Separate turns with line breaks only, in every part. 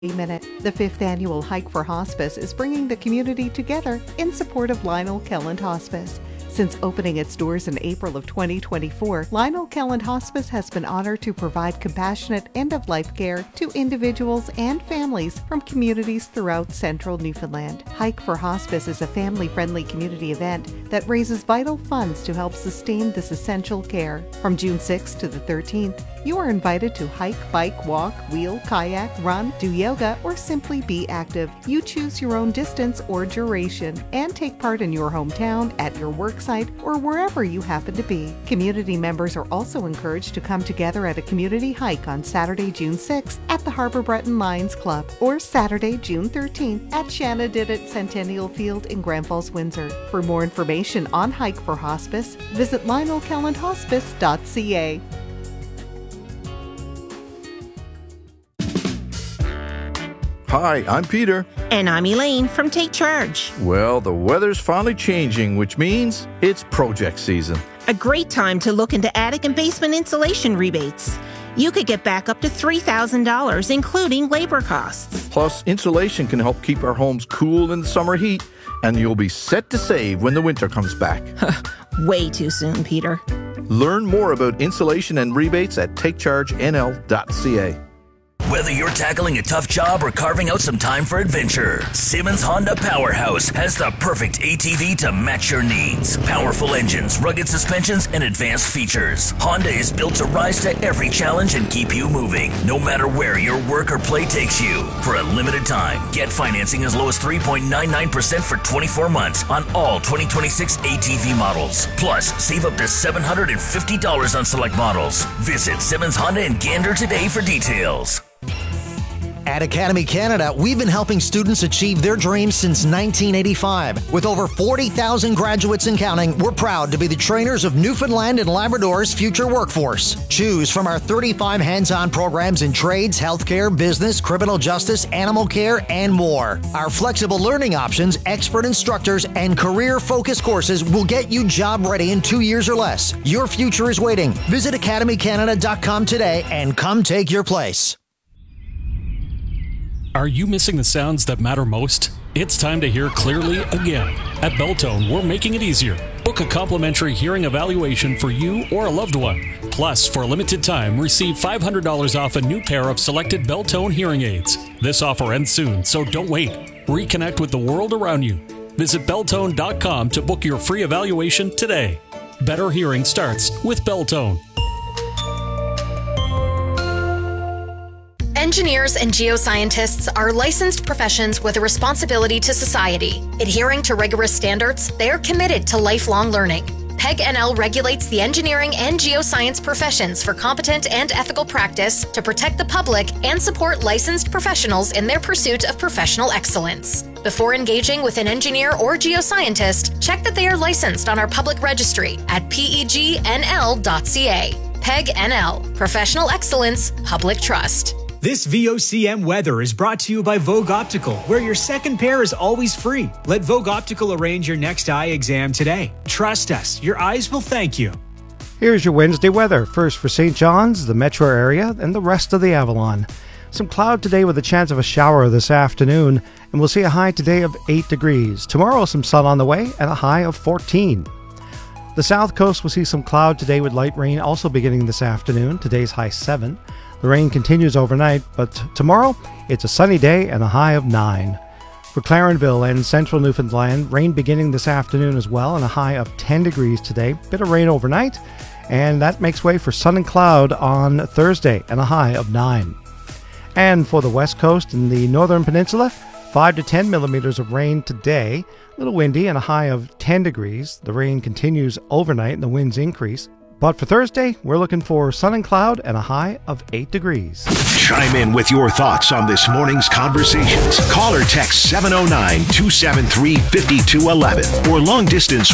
Minute. The 5th annual Hike for Hospice is bringing the community together in support of Lionel Kelland Hospice. Since opening its doors in April of 2024, Lionel Kelland Hospice has been honored to provide compassionate end-of-life care to individuals and families from communities throughout central Newfoundland. Hike for Hospice is a family-friendly community event that raises vital funds to help sustain this essential care. From June 6th to the 13th, you are invited to hike, bike, walk, wheel, kayak, run, do yoga, or simply be active. You choose your own distance or duration and take part in your hometown, at your work site, or wherever you happen to be. Community members are also encouraged to come together at a community hike on Saturday, June 6th at the Harbour Breton Lions Club or Saturday, June 13th at Shanadidit Centennial Field in Grand Falls, Windsor. For more information on Hike for Hospice, visit lionelkellandhospice.ca.
Hi, I'm Peter.
And I'm Elaine from Take Charge.
Well, the weather's finally changing, which means it's project season.
A great time to look into attic and basement insulation rebates. You could get back up to $3,000, including labor costs.
Plus, insulation can help keep our homes cool in the summer heat, and you'll be set to save when the winter comes back.
Way too soon, Peter.
Learn more about insulation and rebates at takechargenl.ca.
Whether you're tackling a tough job or carving out some time for adventure, Simmons Honda Powerhouse has the perfect ATV to match your needs. Powerful engines, rugged suspensions, and advanced features. Honda is built to rise to every challenge and keep you moving, no matter where your work or play takes you. For a limited time, get financing as low as 3.99% for 24 months on all 2026 ATV models. Plus, save up to $750 on select models. Visit Simmons Honda in Gander today for details.
At Academy Canada, we've been helping students achieve their dreams since 1985. With over 40,000 graduates and counting, we're proud to be the trainers of Newfoundland and Labrador's future workforce. Choose from our 35 hands-on programs in trades, healthcare, business, criminal justice, animal care, and more. Our flexible learning options, expert instructors, and career-focused courses will get you job-ready in 2 years or less. Your future is waiting. Visit academycanada.com today and come take your place.
Are you missing the sounds that matter most? It's time to hear clearly again. At Beltone, we're making it easier. Book a complimentary hearing evaluation for you or a loved one. Plus, for a limited time, receive $500 off a new pair of selected Beltone hearing aids. This offer ends soon, so don't wait. Reconnect with the world around you. Visit Beltone.com to book your free evaluation today. Better hearing starts with Beltone.
Engineers and geoscientists are licensed professions with a responsibility to society. Adhering to rigorous standards, they are committed to lifelong learning. PEG NL regulates the engineering and geoscience professions for competent and ethical practice to protect the public and support licensed professionals in their pursuit of professional excellence. Before engaging with an engineer or geoscientist, check that they are licensed on our public registry at pegnl.ca. PEG NL, Professional Excellence, Public Trust.
This VOCM weather is brought to you by Vogue Optical, where your second pair is always free. Let Vogue Optical arrange your next eye exam today. Trust us, your eyes will thank you.
Here's your Wednesday weather. First for St. John's, the metro area, and the rest of the Avalon. Some cloud today with a chance of a shower this afternoon, and we'll see a high today of 8 degrees. Tomorrow, some sun on the way and a high of 14. The south coast will see some cloud today with light rain also beginning this afternoon. Today's high 7. The rain continues overnight, but tomorrow it's a sunny day and a high of 9. For Clarenville and central Newfoundland, rain beginning this afternoon as well and a high of 10 degrees today. Bit of rain overnight, and that makes way for sun and cloud on Thursday and a high of 9. And for the west coast and the northern peninsula, 5 to 10 millimeters of rain today. A little windy and a high of 10 degrees. The rain continues overnight and the winds increase. But for Thursday, we're looking for sun and cloud and a high of 8 degrees.
Chime in with your thoughts on this morning's conversations. Call or text 709-273-5211 or long distance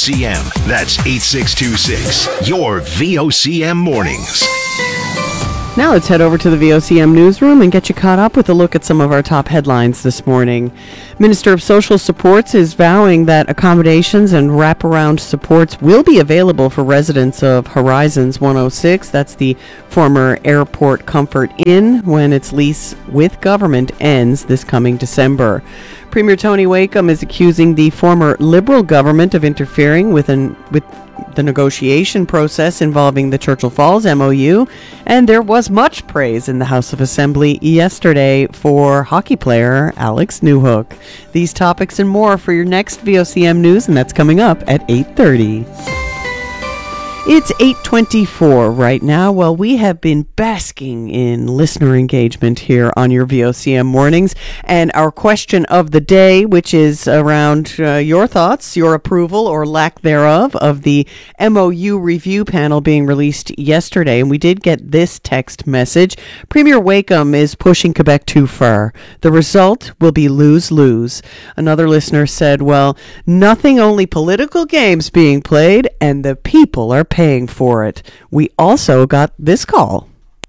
1-888-590-VOCM. That's 8626. Your VOCM mornings.
Now let's head over to the VOCM newsroom and get you caught up with a look at some of our top headlines this morning. Minister of Social Supports is vowing that accommodations and wraparound supports will be available for residents of Horizons 106. That's the former Airport Comfort Inn when its lease with government ends this coming December. Premier Tony Wakeham is accusing the former Liberal government of interfering with the negotiation process involving the Churchill Falls MOU, and there was much praise in the House of Assembly yesterday for hockey player Alex Newhook. These topics and more for your next VOCM News, and that's coming up at 8:30. It's 8:24 right now. Well, we have been basking in listener engagement here on your VOCM mornings. And our question of the day, which is around your thoughts, your approval or lack thereof of the MOU review panel being released yesterday. And we did get this text message. Premier Wakeham is pushing Quebec too far. The result will be lose-lose. Another listener said, well, nothing, only political games being played, and the people are paying for it. We also got this call.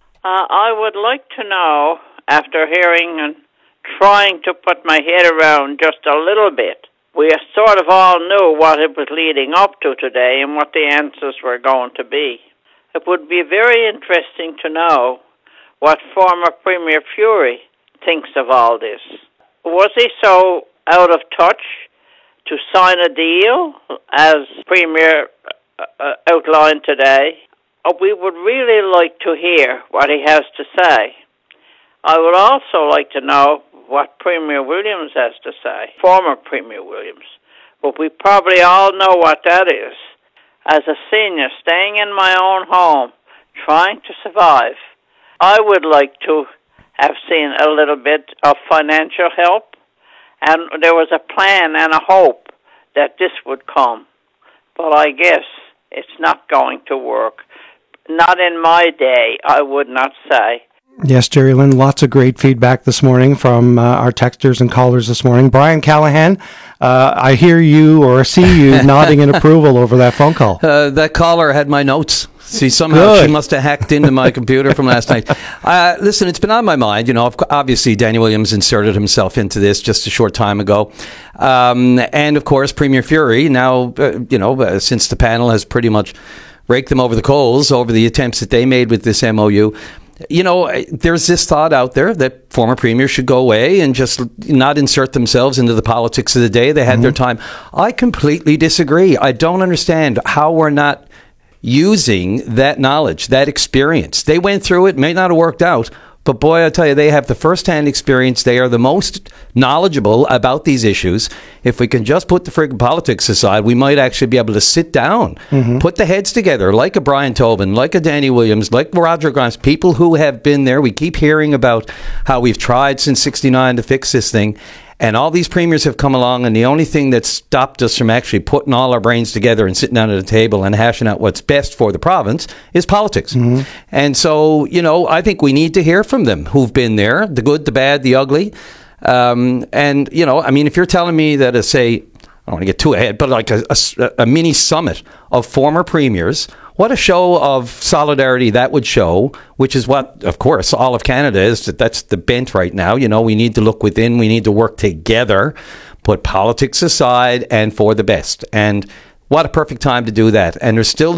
I would like to know, after hearing and trying to put my head around just a little bit, we sort of all knew what it was leading up to today and what the answers were going to be. It would be very interesting to know what former Premier Furey thinks of all this. Was he so out of touch to sign a deal, as Premier outlined today? We would really like to hear what he has to say. I would also like to know what Premier Williams has to say, former Premier Williams. But we probably all know what that is. As a senior staying in my own home, trying to survive, I would like to have seen a little bit of financial help, and there was a plan and a hope that this would come. But I guess it's not going to work. Not in my day, I would not say.
Yes, Jerry Lynn, lots of great feedback this morning from our texters and callers this morning. Brian Callahan, I hear you or see you nodding in approval over that phone call.
That caller had my notes. See, somehow she must have hacked into my computer from last night. Listen, it's been on my mind. You know, obviously, Daniel Williams inserted himself into this just a short time ago. And, of course, Premier Furey, now, since the panel has pretty much raked them over the coals over the attempts that they made with this MOU, you know, there's this thought out there that former premiers should go away and just not insert themselves into the politics of the day. They had their time. I completely disagree. I don't understand how we're not using that knowledge, that experience. They went through it, may not have worked out, but boy, I tell you, they have the first-hand experience. They are the most knowledgeable about these issues. If we can just put the friggin' politics aside, we might actually be able to sit down, put the heads together, like a Brian Tobin, like a Danny Williams, like Roger Grimes, people who have been there. We keep hearing about how we've tried since '69 to fix this thing. And all these premiers have come along, and the only thing that stopped us from actually putting all our brains together and sitting down at a table and hashing out what's best for the province is politics. And so, you know, I think we need to hear from them who've been there, the good, the bad, the ugly. And, you know, I mean, if you're telling me that, I don't want to get too ahead, but like a mini summit of former premiers, what a show of solidarity that would show, which is what, of course, all of Canada is. That's the bent right now. You know, we need to look within. We need to work together, put politics aside, and for the best. And what a perfect time to do that. And there's still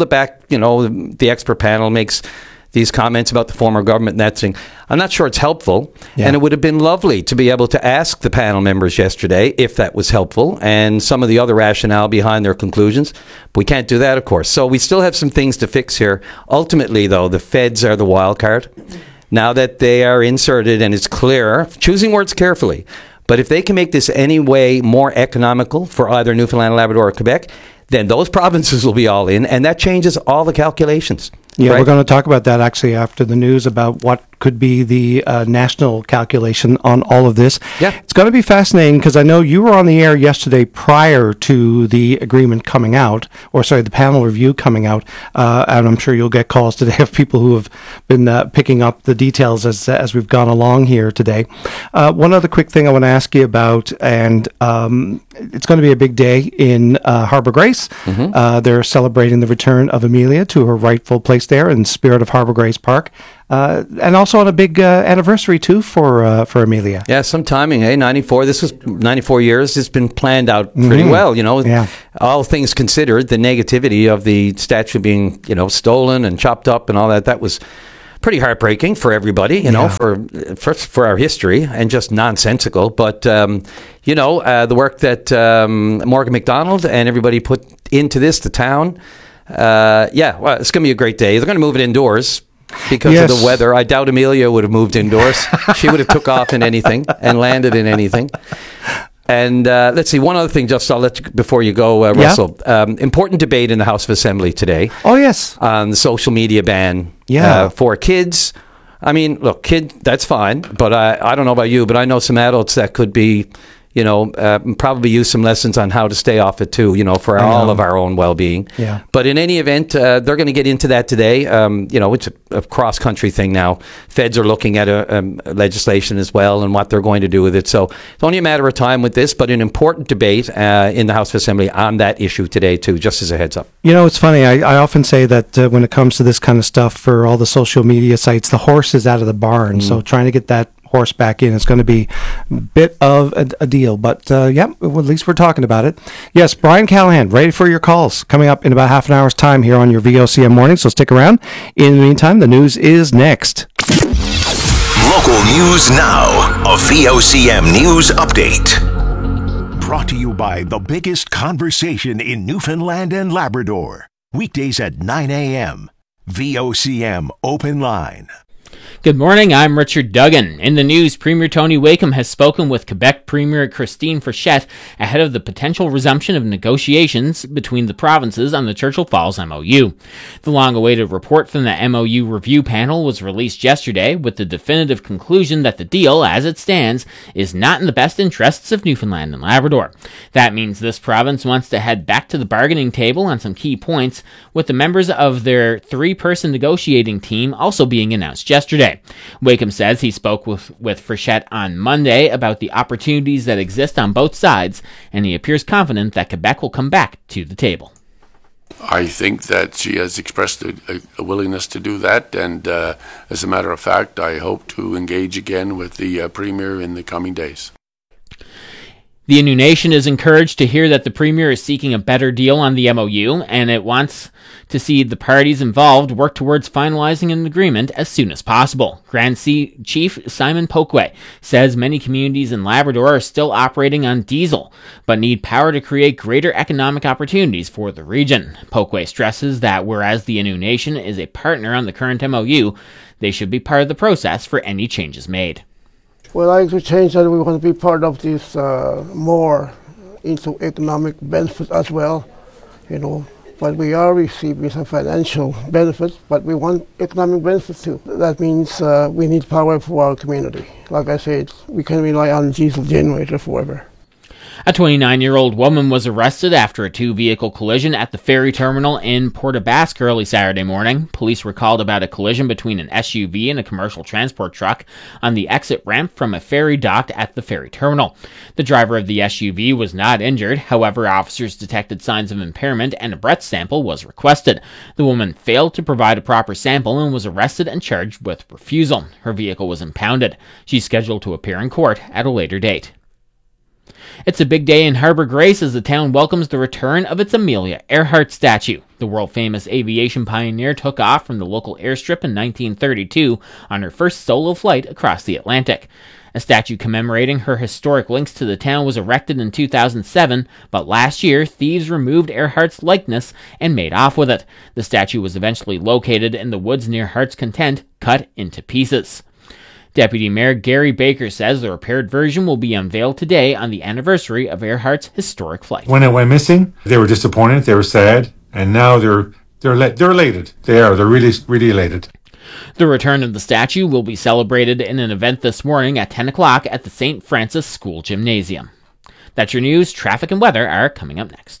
the expert panel makes these comments about the former government and that thing. I'm not sure it's helpful. And it would have been lovely to be able to ask the panel members yesterday if that was helpful and some of the other rationale behind their conclusions. But we can't do that, of course. So we still have some things to fix here. Ultimately, though, the feds are the wild card. Now that they are inserted and it's clear, choosing words carefully, but if they can make this any way more economical for either Newfoundland, Labrador, or Quebec, then those provinces will be all in, and that changes all the calculations.
Yeah, right? We're going to talk about that actually after the news about what could be the national calculation on all of this. Yeah. It's going to be fascinating because I know you were on the air yesterday prior to the agreement coming out, the panel review coming out, and I'm sure you'll get calls today of people who have been picking up the details as we've gone along here today. One other quick thing I want to ask you about, and it's going to be a big day in Harbour Grace. They're celebrating the return of Amelia to her rightful place there in spirit of Harbor Grace Park. And also on a big anniversary, too, for Amelia.
Yeah, some timing, 94. This was 94 years. It's been planned out pretty well, All things considered, the negativity of the statue being, stolen and chopped up and all that was pretty heartbreaking for everybody, for our history, and just nonsensical. But, the work that Morgan McDonald and everybody put into this, the town, it's going to be a great day. They're going to move it indoors because of the weather. I doubt Amelia would have moved indoors. She would have took off in anything and landed in anything. And let's see, one other thing, just I'll let you, before you go, Russell. Important debate in the House of Assembly today.
Oh, yes.
On the social media ban for kids. I mean, look, that's fine, but I don't know about you, but I know some adults that could be, probably use some lessons on how to stay off it too, for all of our own well-being.
Yeah.
But in any event, they're going to get into that today. It's a cross-country thing now. Feds are looking at legislation as well and what they're going to do with it. So it's only a matter of time with this, but an important debate in the House of Assembly on that issue today too, just as a heads up.
It's funny. I often say that when it comes to this kind of stuff for all the social media sites, the horse is out of the barn. So trying to get that horse back in, it's going to be a bit of a deal, but well, at least we're talking about it. Yes, Brian Callahan, ready for your calls coming up in about half an hour's time here on your VOCM morning, so stick around. In the meantime, the news is next.
Local news now, a VOCM news update. Brought to you by the biggest conversation in Newfoundland and Labrador. Weekdays at 9 a.m. VOCM Open Line.
Good morning, I'm Richard Duggan. In the news, Premier Tony Wakeham has spoken with Quebec Premier Christine Frechette ahead of the potential resumption of negotiations between the provinces on the Churchill Falls MOU. The long-awaited report from the MOU review panel was released yesterday with the definitive conclusion that the deal, as it stands, is not in the best interests of Newfoundland and Labrador. That means this province wants to head back to the bargaining table on some key points, with the members of their three-person negotiating team also being announced yesterday. Wakeham says he spoke with Frechette on Monday about the opportunities that exist on both sides, and he appears confident that Quebec will come back to the table.
I think that she has expressed a willingness to do that, and as a matter of fact, I hope to engage again with the Premier in the coming days.
The Innu Nation is encouraged to hear that the Premier is seeking a better deal on the MOU, and it wants to see the parties involved work towards finalizing an agreement as soon as possible. Grand Chief Simon Pokwe says many communities in Labrador are still operating on diesel, but need power to create greater economic opportunities for the region. Pokwe stresses that whereas the Innu Nation is a partner on the current MOU, they should be part of the process for any changes made.
Well, I like to change that we want to be part of this more into economic benefits as well, but we are receiving some financial benefits, but we want economic benefits too. That means we need power for our community. Like I said, we can rely on diesel generator forever.
A 29-year-old woman was arrested after a two-vehicle collision at the ferry terminal in Port aux Basques early Saturday morning. Police were called about a collision between an SUV and a commercial transport truck on the exit ramp from a ferry docked at the ferry terminal. The driver of the SUV was not injured. However, officers detected signs of impairment and a breath sample was requested. The woman failed to provide a proper sample and was arrested and charged with refusal. Her vehicle was impounded. She's scheduled to appear in court at a later date. It's a big day in Harbor Grace as the town welcomes the return of its Amelia Earhart statue. The world-famous aviation pioneer took off from the local airstrip in 1932 on her first solo flight across the Atlantic. A statue commemorating her historic links to the town was erected in 2007, but last year, thieves removed Earhart's likeness and made off with it. The statue was eventually located in the woods near Heart's Content, cut into pieces. Deputy Mayor Gary Baker says the repaired version will be unveiled today on the anniversary of Earhart's historic flight.
When it went missing, they were disappointed, they were sad, and now they're elated. They're really, really elated.
The return of the statue will be celebrated in an event this morning at 10 o'clock at the St. Francis School Gymnasium. That's your news. Traffic and weather are coming up next.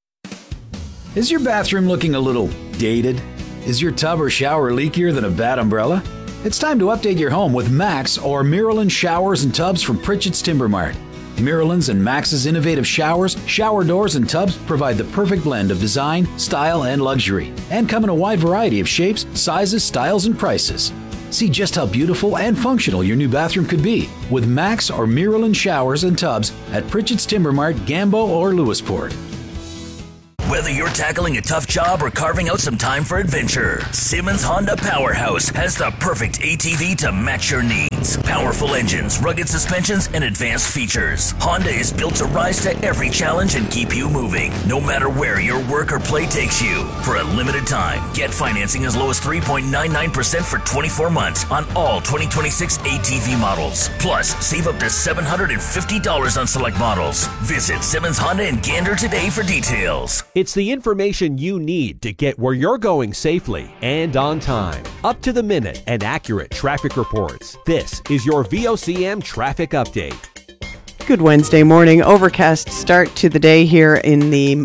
Is your bathroom looking a little dated? Is your tub or shower leakier than a bad umbrella? It's time to update your home with Max or Miralyn showers and tubs from Pritchett's Timber Mart. Miralin's and Max's innovative showers, shower doors, and tubs provide the perfect blend of design, style, and luxury, and come in a wide variety of shapes, sizes, styles, and prices. See just how beautiful and functional your new bathroom could be with Max or Miralin showers and tubs at Pritchett's Timber Mart, Gambo, or Lewisport.
Whether you're tackling a tough job or carving out some time for adventure, Simmons Honda Powerhouse has the perfect ATV to match your needs. Powerful engines, rugged suspensions, and advanced features. Honda is built to rise to every challenge and keep you moving, no matter where your work or play takes you. For a limited time, get financing as low as 3.99% for 24 months on all 2026 ATV models. Plus, save up to $750 on select models. Visit Simmons Honda in Gander today for details.
It's the information you need to get where you're going safely and on time. Up to the minute and accurate traffic reports. This is your VOCM traffic update.
Good Wednesday morning. Overcast start to the day here in the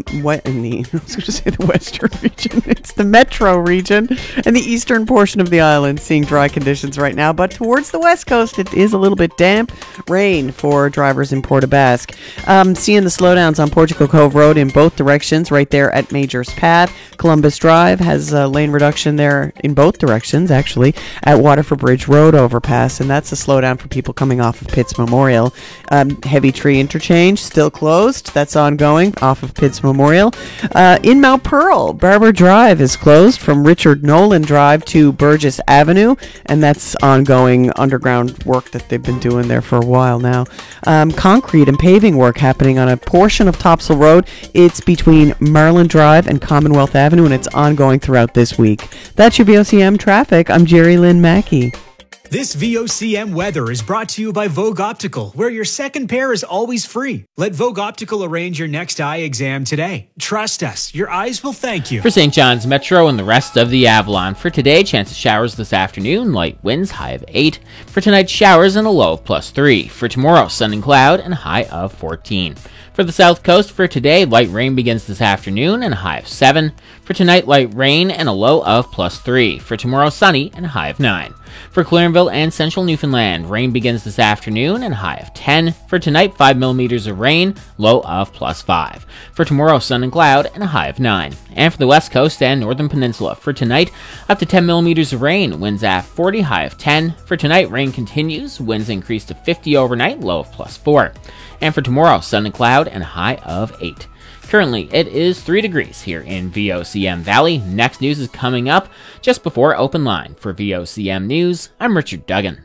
western region. It's the metro region and the eastern portion of the island, seeing dry conditions right now. But towards the west coast, it is a little bit damp. Rain for drivers in Port aux Basques. Seeing the slowdowns on Portugal Cove Road in both directions, right there at Major's Path. Columbus Drive has a lane reduction there in both directions, actually, at Waterford Bridge Road overpass, and that's a slowdown for people coming off of Pitts Memorial. Heavy Tree Interchange still closed. That's ongoing off of Pitts Memorial. In Mount Pearl, Barber Drive is closed from Richard Nolan Drive to Burgess Avenue, and that's ongoing underground work that they've been doing there for a while now. Concrete and paving work happening on a portion of Topsail Road. It's between Maryland Drive and Commonwealth Avenue, and it's ongoing throughout this week. That's your VOCM traffic. I'm Jerry Lynn Mackey.
This VOCM weather is brought to you by Vogue Optical, where your second pair is always free. Let Vogue Optical arrange your next eye exam today. Trust us, your eyes will thank you.
For St. John's Metro and the rest of the Avalon, for today, chance of showers this afternoon, light winds, high of 8. For tonight, showers and a low of +3. For tomorrow, sun and cloud and high of 14. For the South Coast, for today, light rain begins this afternoon and a high of 7. For tonight, light rain and a low of +3. For tomorrow, sunny and a high of 9. For Clarenville and central Newfoundland, rain begins this afternoon and high of 10. For tonight, 5 millimeters of rain, low of +5. For tomorrow, sun and cloud and a high of 9. And for the West Coast and Northern Peninsula, for tonight, up to 10 millimeters of rain, winds at 40, high of 10. For tonight, rain continues, winds increase to 50 overnight, low of +4. And for tomorrow, sun and cloud and a high of 8. Currently, it is 3 degrees here in VOCM Valley. Next news is coming up just before Open Line. For VOCM News, I'm Richard Duggan.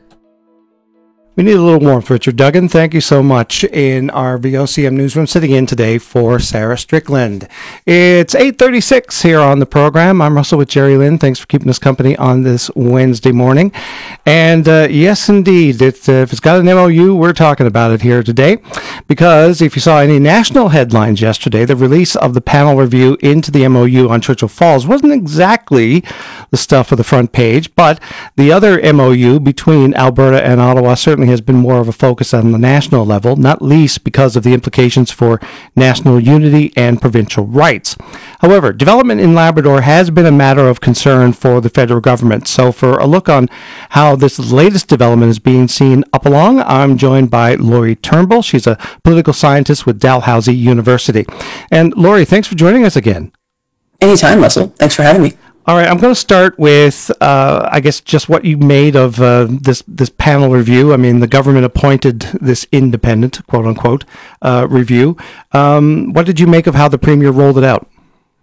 We need a little warmth, Richard Duggan. Thank you so much. In our VOCM newsroom, sitting in today for Sarah Strickland. It's 8:36 here on the program. I'm Russell with Jerry Lynn. Thanks for keeping us company on this Wednesday morning. And yes, indeed, if it's got an MOU, we're talking about it here today. Because if you saw any national headlines yesterday, the release of the panel review into the MOU on Churchill Falls wasn't exactly the stuff of the front page, but the other MOU between Alberta and Ottawa certainly has been more of a focus on the national level, not least because of the implications for national unity and provincial rights. However, development in Labrador has been a matter of concern for the federal government. So for a look on how this latest development is being seen up along, I'm joined by Laurie Turnbull. She's a political scientist with Dalhousie University. And Laurie, thanks for joining us again.
Anytime, Russell. Thanks for having me.
All right, I'm going to start with, I guess, just what you made of this panel review. I mean, the government appointed this independent, quote-unquote, review. What did you make of how the Premier rolled it out?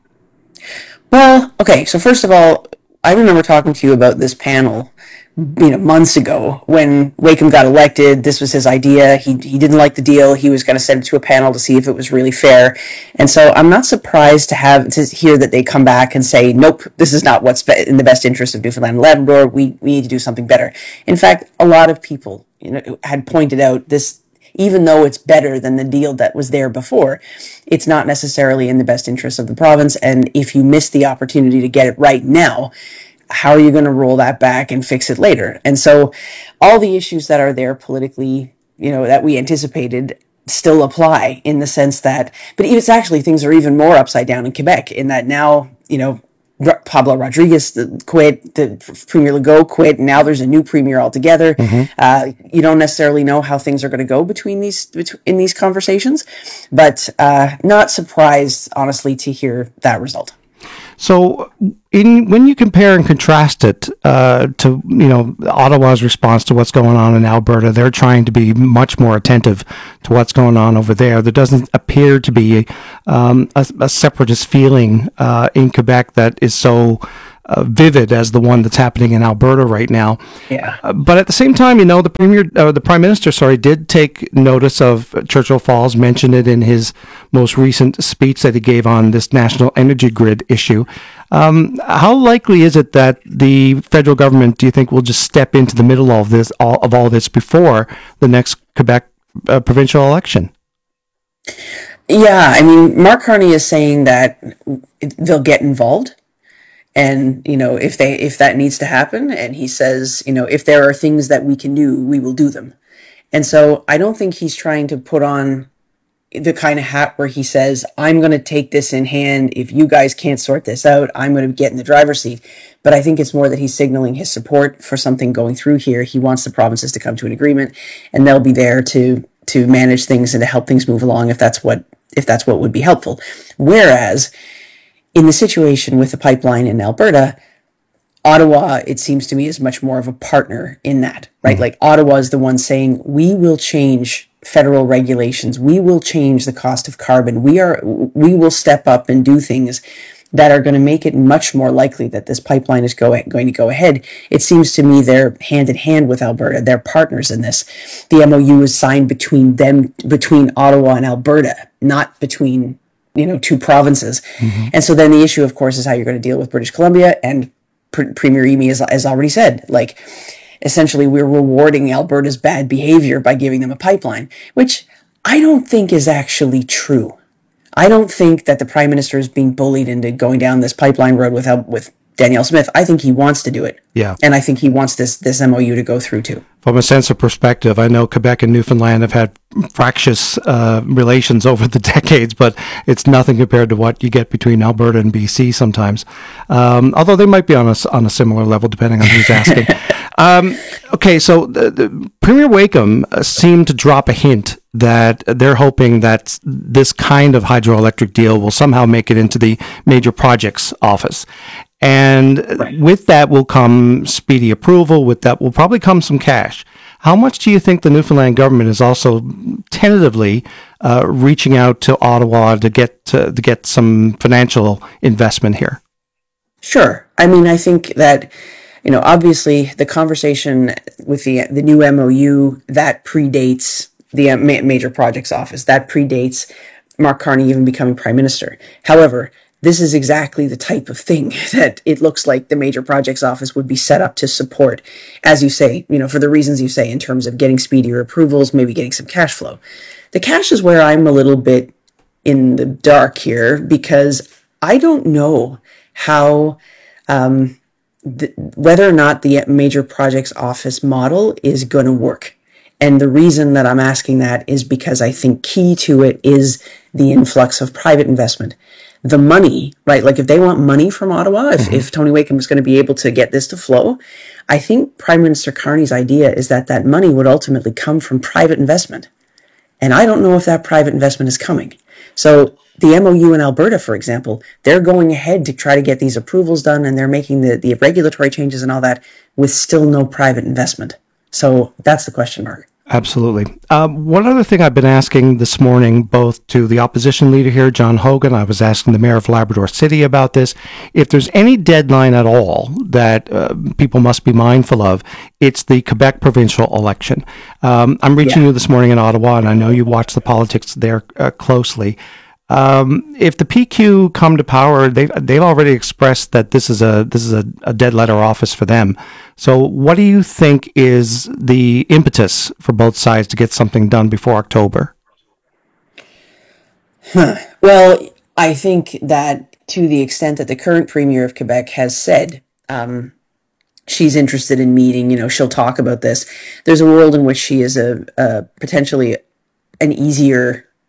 Well, okay, so first of all, I remember talking to you about this panel, months ago when Wakeham got elected. This was his idea. He didn't like the deal. He was going to send it to a panel to see if it was really fair. And so I'm not surprised to hear that they come back and say, nope, this is not what's in the best interest of Newfoundland and Labrador. We need to do something better. In fact, a lot of people, had pointed out this, even though it's better than the deal that was there before, it's not necessarily in the best interest of the province. And if you miss the opportunity to get it right now, how are you going to roll that back and fix it later? And so all the issues that are there politically, that we anticipated still apply in the sense that, but it's actually things are even more upside down in Quebec in that now, Pablo Rodriguez quit, the Premier Legault quit, and now there's a new premier altogether. You don't necessarily know how things are going to go in these conversations, but not surprised, honestly, to hear that result.
So, when you compare and contrast it to Ottawa's response to what's going on in Alberta, they're trying to be much more attentive to what's going on over there. There doesn't appear to be a separatist feeling in Quebec that is so vivid as the one that's happening in Alberta right now.
Yeah.
But at the same time, the Prime Minister, did take notice of Churchill Falls, mentioned it in his most recent speech that he gave on this national energy grid issue. How likely is it that the federal government, do you think, will just step into the middle of all this before the next Quebec provincial election?
Yeah, I mean, Mark Carney is saying that they'll get involved. And, if that needs to happen, and he says, if there are things that we can do, we will do them. And so I don't think he's trying to put on the kind of hat where he says, I'm going to take this in hand. If you guys can't sort this out, I'm going to get in the driver's seat. But I think it's more that he's signaling his support for something going through here. He wants the provinces to come to an agreement, and they'll be there to manage things and to help things move along if that's what would be helpful. Whereas in the situation with the pipeline in Alberta, Ottawa, it seems to me, is much more of a partner in that, right? Mm-hmm. Like Ottawa is the one saying, we will change federal regulations. We will change the cost of carbon. We will step up and do things that are going to make it much more likely that this pipeline is going to go ahead. It seems to me they're hand in hand with Alberta. They're partners in this. The MOU is signed between Ottawa and Alberta, not between two provinces. Mm-hmm. And so then the issue, of course, is how you're going to deal with British Columbia. And Premier Emy has already said, essentially, we're rewarding Alberta's bad behavior by giving them a pipeline, which I don't think is actually true. I don't think that the Prime Minister is being bullied into going down this pipeline road with Danielle Smith. I think he wants to do it.
Yeah.
And I think he wants this MOU to go through too.
From a sense of perspective, I know Quebec and Newfoundland have had fractious relations over the decades, but it's nothing compared to what you get between Alberta and BC sometimes. Although they might be on a similar level, depending on who's asking. Okay, so the Premier Wakeham seemed to drop a hint that they're hoping that this kind of hydroelectric deal will somehow make it into the major projects office. And with that will come speedy approval. With that will probably come some cash. How much do you think the Newfoundland government is also tentatively reaching out to Ottawa to get some financial investment here?
Sure. I mean, I think that, obviously the conversation with the new MOU, that predates the Major Projects Office. That predates Mark Carney even becoming Prime Minister. However, this is exactly the type of thing that it looks like the Major Projects Office would be set up to support, as you say, for the reasons you say, in terms of getting speedier approvals, maybe getting some cash flow. The cash is where I'm a little bit in the dark here, because I don't know how, whether or not the Major Projects Office model is going to work. And the reason that I'm asking that is because I think key to it is the influx of private investment. The money, right? Like if they want money from Ottawa, if Tony Wakeham is going to be able to get this to flow, I think Prime Minister Carney's idea is that money would ultimately come from private investment. And I don't know if that private investment is coming. So the MOU in Alberta, for example, they're going ahead to try to get these approvals done, and they're making the regulatory changes and all that with still no private investment. So that's the question mark.
Absolutely. One other thing I've been asking this morning, both to the opposition leader here, John Hogan, I was asking the mayor of Labrador City about this. If there's any deadline at all that people must be mindful of, it's the Quebec provincial election. I'm reaching you this morning in Ottawa, and I know you watch the politics there closely. If the PQ come to power, they've already expressed that this is a dead letter office for them. So what do you think is the impetus for both sides to get something done before October?
Well, I think that to the extent that the current Premier of Quebec has said she's interested in meeting, she'll talk about this. There's a world in which she is a potentially an easier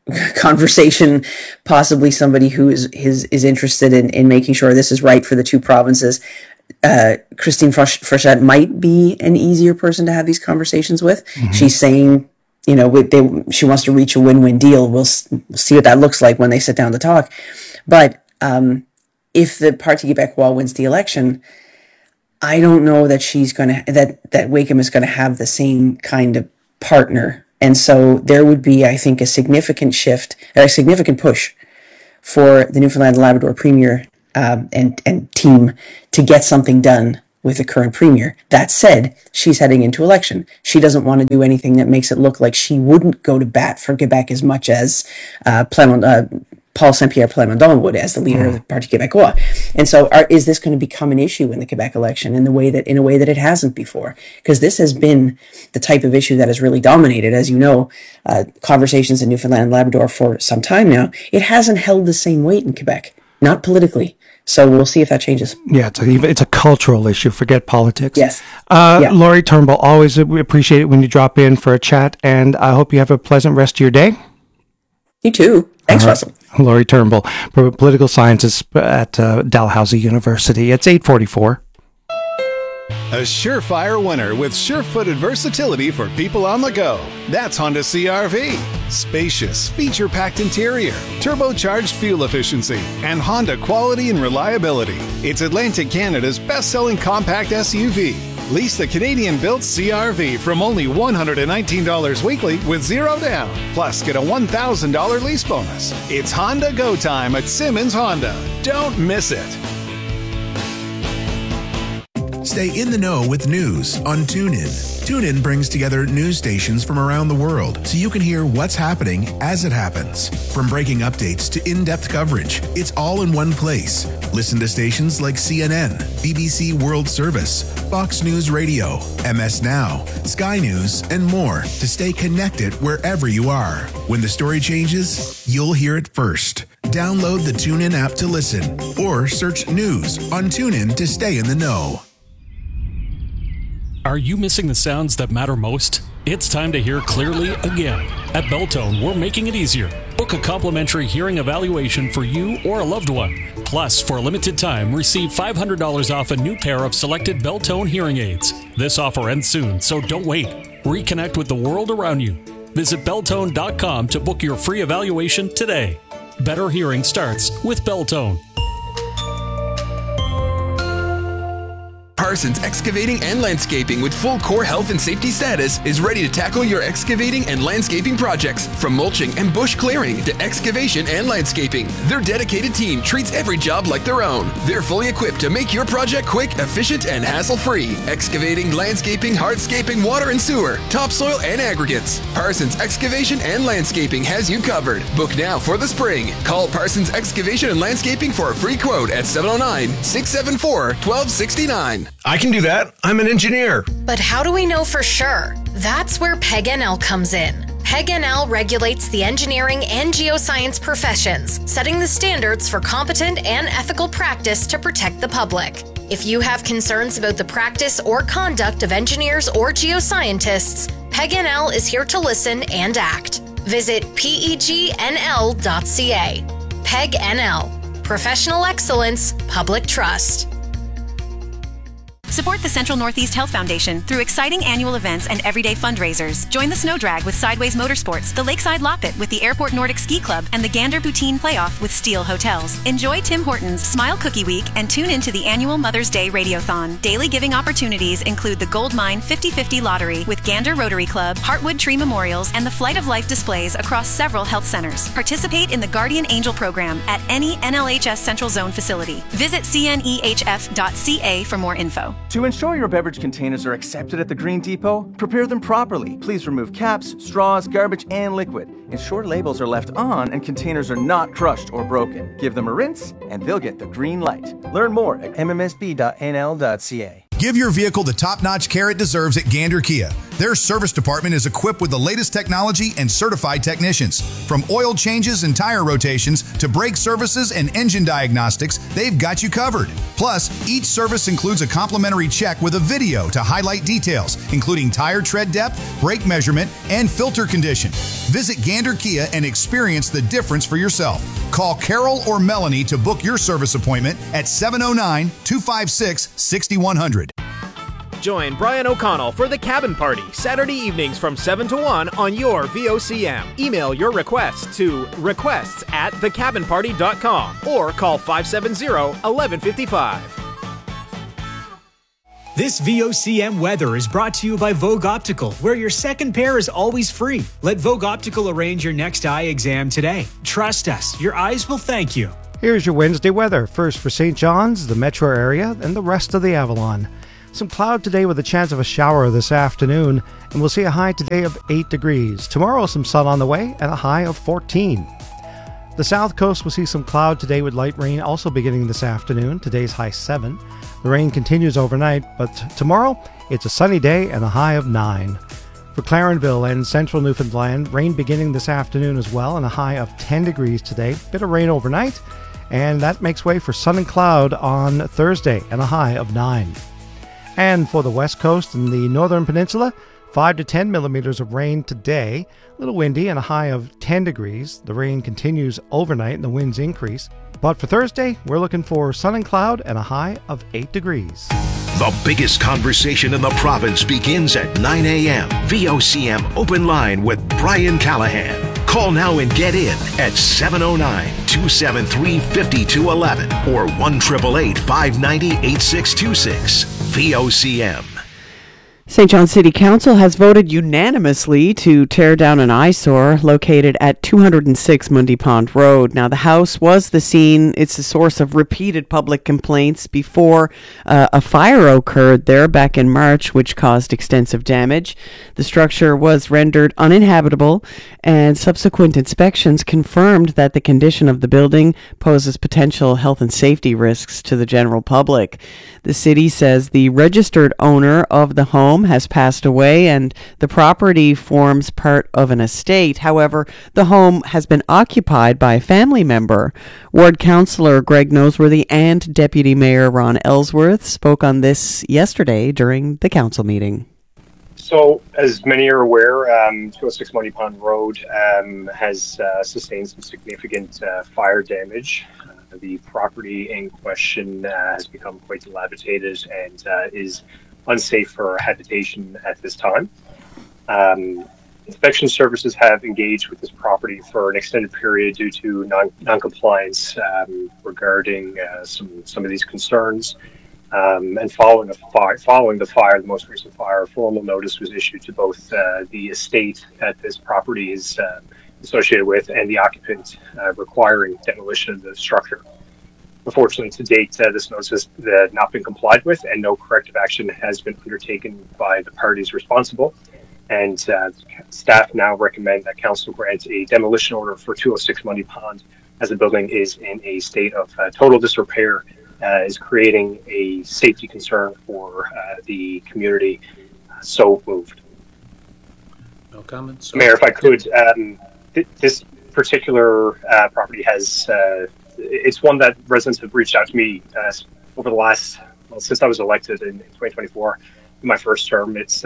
conversation, possibly somebody who is interested in making sure this is right for the two provinces. Christine Frechette might be an easier person to have these conversations with. Mm-hmm. She's saying, she wants to reach a win-win deal. We'll see what that looks like when they sit down to talk. But if the Parti Québécois wins the election, I don't know that that Wacom is going to have the same kind of partner. And so there would be, I think, a significant push for the Newfoundland and Labrador Premier and team to get something done with the current Premier. That said, she's heading into election. She doesn't want to do anything that makes it look like she wouldn't go to bat for Quebec as much as Paul Saint-Pierre Plamondon would as the leader of the Parti Québécois. And so is this going to become an issue in the Quebec election in a way that it hasn't before? Because this has been the type of issue that has really dominated, as you know, conversations in Newfoundland and Labrador for some time now. It hasn't held the same weight in Quebec, not politically. So we'll see if that changes.
Yeah, it's a cultural issue. Forget politics.
Yes.
Laurie Turnbull, always we appreciate it when you drop in for a chat, and I hope you have a pleasant rest of your day.
You too. Thanks, Russell.
Laurie Turnbull, political scientist at Dalhousie University. It's 8:44.
A surefire winner with sure-footed versatility for people on the go. That's Honda CR-V. Spacious, feature-packed interior, turbocharged fuel efficiency, and Honda quality and reliability. It's Atlantic Canada's best-selling compact SUV. Lease the Canadian-built CR-V from only $119 weekly with zero down. Plus, get a $1,000 lease bonus. It's Honda Go time at Simmons Honda. Don't miss it.
Stay in the know with news on TuneIn. TuneIn brings together news stations from around the world so you can hear what's happening as it happens. From breaking updates to in-depth coverage, it's all in one place. Listen to stations like CNN, BBC World Service, Fox News Radio, MS Now, Sky News, and more to stay connected wherever you are. When the story changes, you'll hear it first. Download the TuneIn app to listen or search news on TuneIn to stay in the know.
Are you missing the sounds that matter most? It's time to hear clearly again. At Beltone, we're making it easier. Book a complimentary hearing evaluation for you or a loved one. Plus, for a limited time, receive $500 off a new pair of selected Beltone hearing aids. This offer ends soon, so don't wait. Reconnect with the world around you. Visit Beltone.com to book your free evaluation today. Better hearing starts with Beltone.
Parsons Excavating and Landscaping with full core health and safety status is ready to tackle your excavating and landscaping projects, from mulching and bush clearing to excavation and landscaping. Their dedicated team treats every job like their own. They're fully equipped to make your project quick, efficient, and hassle-free. Excavating, landscaping, hardscaping, water and sewer, topsoil, and aggregates. Parsons Excavation and Landscaping has you covered. Book now for the spring. Call Parsons Excavation and Landscaping for a free quote at 709-674-1269.
I can do that. I'm an engineer.
But how do we know for sure? That's where PEG-NL comes in. PEG-NL regulates the engineering and geoscience professions, setting the standards for competent and ethical practice to protect the public. If you have concerns about the practice or conduct of engineers or geoscientists, PEG-NL is here to listen and act. Visit pegnl.ca. PEG-NL. Professional excellence, public trust.
Support the Central Northeast Health Foundation through exciting annual events and everyday fundraisers. Join the Snow Drag with Sideways Motorsports, the Lakeside Loppet with the Airport Nordic Ski Club, and the Gander Poutine Playoff with Steel Hotels. Enjoy Tim Hortons Smile Cookie Week and tune into the annual Mother's Day Radiothon. Daily giving opportunities include the Gold Mine 50/50 Lottery with Gander Rotary Club, Heartwood Tree Memorials, and the Flight of Life displays across several health centers. Participate in the Guardian Angel program at any NLHS Central Zone facility. Visit cnehf.ca for more info.
To ensure your beverage containers are accepted at the Green Depot, prepare them properly. Please remove caps, straws, garbage, and liquid. Ensure labels are left on and containers are not crushed or broken. Give them a rinse, and they'll get the green light. Learn more at mmsb.nl.ca.
Give your vehicle the top-notch care it deserves at Gander Kia. Their service department is equipped with the latest technology and certified technicians. From oil changes and tire rotations to brake services and engine diagnostics, they've got you covered. Plus, each service includes a complimentary check with a video to highlight details, including tire tread depth, brake measurement, and filter condition. Visit Gander Kia and experience the difference for yourself. Call Carol or Melanie to book your service appointment at 709-256-6100.
Join Brian O'Connell for the Cabin Party, Saturday evenings from 7 to 1 on your VOCM. Email your requests to requests@thecabinparty.com or call 570-1155.
This VOCM weather is brought to you by Vogue Optical, where your second pair is always free. Let Vogue Optical arrange your next eye exam today. Trust us, your eyes will thank you.
Here's your Wednesday weather. First for St. John's, the metro area, and the rest of the Avalon. Some cloud today with a chance of a shower this afternoon, and we'll see a high today of 8 degrees. Tomorrow, some sun on the way and a high of 14. The south coast will see some cloud today with light rain also beginning this afternoon. Today's high 7. The rain continues overnight, but tomorrow it's a sunny day and a high of 9. For Clarenville and central Newfoundland, rain beginning this afternoon as well and a high of 10 degrees today. Bit of rain overnight, and that makes way for sun and cloud on Thursday and a high of 9. And for the west coast and the northern peninsula, 5 to 10 millimeters of rain today. A little windy and a high of 10 degrees. The rain continues overnight and the winds increase. But for Thursday, we're looking for sun and cloud and a high of 8 degrees.
The biggest conversation in the province begins at 9 a.m. VOCM Open Line with Brian Callahan. Call now and get in at 709-273-5211 or 1-888-590-8626. VOCM.
St. John City Council has voted unanimously to tear down an eyesore located at 206 Mundy Pond Road. Now, the house was the scene. It's the source of repeated public complaints before a fire occurred there back in March, which caused extensive damage. The structure was rendered uninhabitable, and subsequent inspections confirmed that the condition of the building poses potential health and safety risks to the general public. The city says the registered owner of the home has passed away and the property forms part of an estate. However, the home has been occupied by a family member. Ward Councillor Greg Noseworthy and Deputy Mayor Ron Ellsworth spoke on this yesterday during the council meeting.
So, as many are aware, 206 Mundy Pond Road has sustained some significant fire damage. The property in question has become quite dilapidated and is unsafe for habitation at this time. Inspection services have engaged with this property for an extended period due to non-compliance regarding some of these concerns. And following the fire, the most recent fire, a formal notice was issued to both the estate that this property is associated with and the occupant requiring demolition of the structure. Unfortunately, to date, this notice has not been complied with, and no corrective action has been undertaken by the parties responsible. And staff now recommend that council grant a demolition order for 206 Mundy Pond, as the building is in a state of total disrepair, is creating a safety concern for the community. So moved.
No comments.
Mayor, if I could, this particular property has. It's one that residents have reached out to me over the last, since I was elected in 2024, in my first term. It's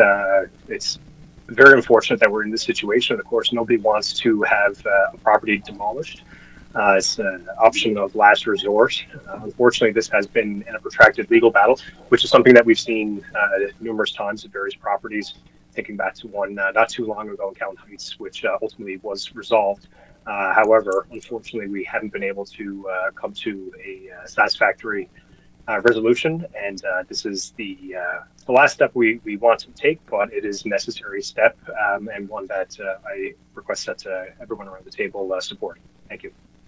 very unfortunate that we're in this situation. Of course, nobody wants to have a property demolished. It's an option of last resort. Unfortunately, this has been in a protracted legal battle, which is something that we've seen numerous times at various properties, thinking back to one not too long ago in Callan Heights, which ultimately was resolved. However, unfortunately, we haven't been able to come to a satisfactory resolution, and this is the last step we want to take, but it is a necessary step and one that I request that everyone around the table support. Thank you.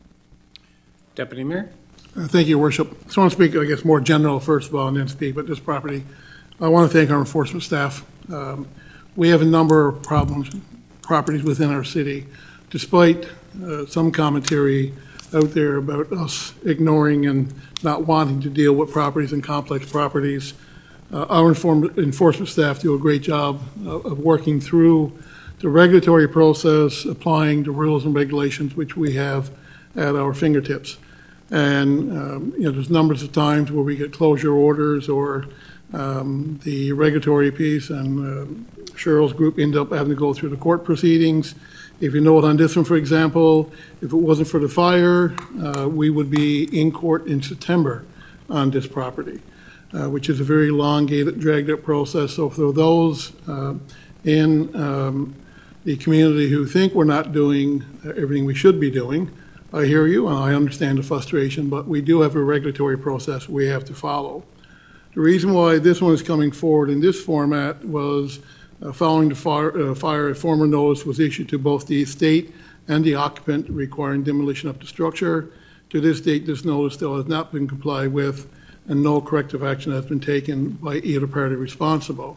Deputy Mayor.
Thank you, Worship. I just want to speak, I guess, more general first of all, and then speak about this property. I want to thank our enforcement staff. We have a number of properties within our city, despite some commentary out there about us ignoring and not wanting to deal with properties and complex properties. Our enforcement staff do a great job of working through the regulatory process, applying the rules and regulations which we have at our fingertips. And, there's numbers of times where we get closure orders or the regulatory piece, and Cheryl's group end up having to go through the court proceedings. If you note on this one, for example, if it wasn't for the fire, we would be in court in September on this property, which is a very elongated, dragged-out process. So for those in the community who think we're not doing everything we should be doing, I hear you and I understand the frustration, but we do have a regulatory process we have to follow. The reason why this one is coming forward in this format was following the fire, a formal notice was issued to both the estate and the occupant requiring demolition of the structure. To this date, this notice still has not been complied with, and no corrective action has been taken by either party responsible.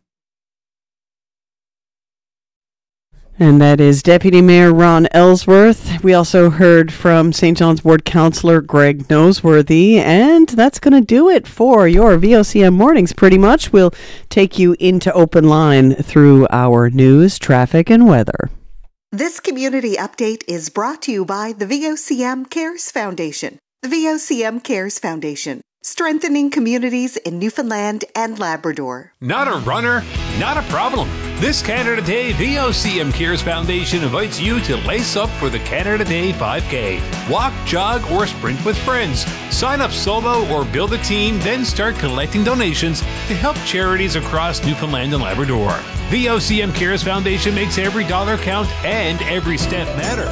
And that is Deputy Mayor Ron Ellsworth. We also heard from St. John's Ward Councillor Greg Noseworthy. And that's going to do it for your VOCM mornings, pretty much. We'll take you into open line through our news, traffic, and weather.
This community update is brought to you by the VOCM Cares Foundation. The VOCM Cares Foundation, strengthening communities in Newfoundland and Labrador.
Not a runner? Not a problem. This Canada Day, VOCM Cares Foundation invites you to lace up for the Canada Day 5K. Walk, jog, or sprint with friends. Sign up solo or build a team, then start collecting donations to help charities across Newfoundland and Labrador. VOCM Cares Foundation makes every dollar count and every step matter.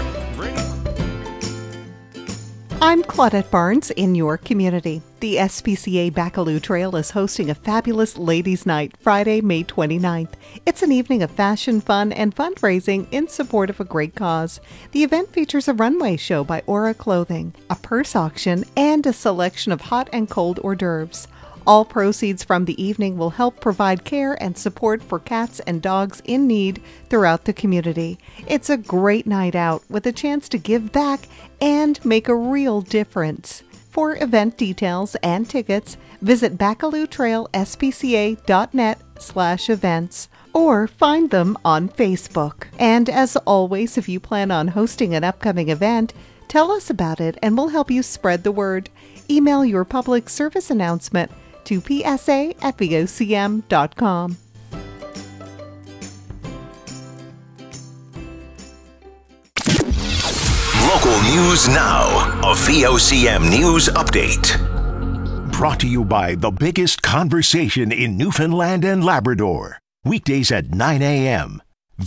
I'm Claudette Barnes in your community. The SPCA Bacaloo Trail is hosting a fabulous Ladies' Night Friday, May 29th. It's an evening of fashion, fun, and fundraising in support of a great cause. The event features a runway show by Aura Clothing, a purse auction, and a selection of hot and cold hors d'oeuvres. All proceeds from the evening will help provide care and support for cats and dogs in need throughout the community. It's a great night out with a chance to give back and make a real difference. For event details and tickets, visit bacalootrailspca.net/events or find them on Facebook. And as always, if you plan on hosting an upcoming event, tell us about it and we'll help you spread the word. Email your public service announcement to psa@vocm.com.
Local news now. A VOCM news update. Brought to you by the biggest conversation in Newfoundland and Labrador. Weekdays at 9 a.m.